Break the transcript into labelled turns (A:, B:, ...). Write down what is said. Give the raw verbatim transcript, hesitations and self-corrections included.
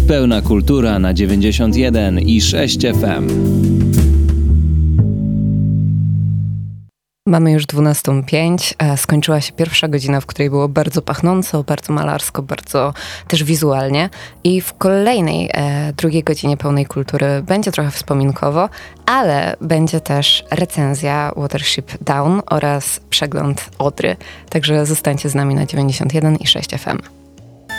A: Pełna kultura na dziewięćdziesiąt jeden i sześć F M.
B: Mamy już dwunastą pięć, skończyła się pierwsza godzina, w której było bardzo pachnąco, bardzo malarsko, bardzo też wizualnie. I w kolejnej, e, drugiej godzinie pełnej kultury będzie trochę wspominkowo, ale będzie też recenzja Watership Down oraz przegląd Odry. Także zostańcie z nami na dziewięćdziesiąt jeden i sześć F M.